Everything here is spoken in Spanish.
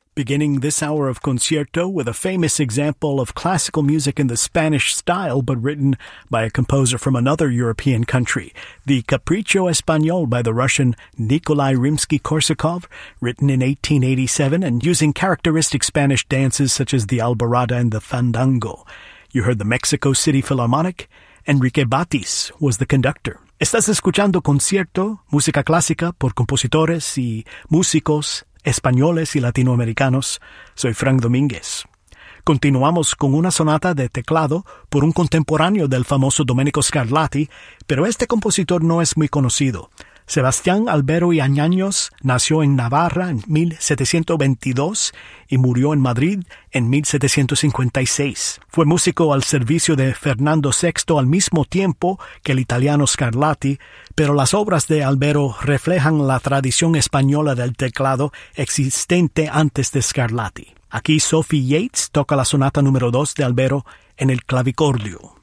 Beginning this hour of Concierto with a famous example of classical music in the Spanish style but written by a composer from another European country, the Capricho Español by the Russian Nikolai Rimsky-Korsakov, written in 1887 and using characteristic Spanish dances such as the alborada and the fandango. You heard the Mexico City Philharmonic. Enrique Batis was the conductor. Estás escuchando Concierto, música clásica por compositores y músicos españoles y latinoamericanos. Soy Frank Domínguez. Continuamos con una sonata de teclado por un contemporáneo del famoso Domenico Scarlatti, pero este compositor no es muy conocido. Sebastián Albero y Añaños nació en Navarra en 1722 y murió en Madrid en 1756. Fue músico al servicio de Fernando VI al mismo tiempo que el italiano Scarlatti, pero las obras de Albero reflejan la tradición española del teclado existente antes de Scarlatti. Aquí Sophie Yates toca la sonata número 2 de Albero en el clavicordio.